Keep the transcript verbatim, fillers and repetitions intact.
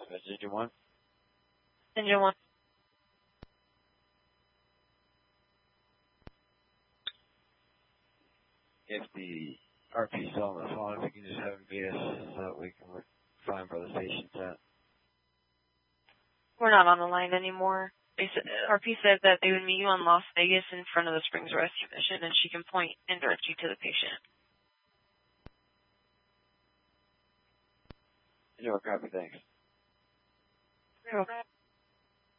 That's engine one. Engine one. If the R P is still on the phone, if we can just have him meet us so that we can find where the station's at. We're not on the line anymore. They said, R P said that they would meet you on Las Vegas in front of the Springs Rescue Mission, and she can point and direct you to the patient. You know, copy, thanks. You're welcome.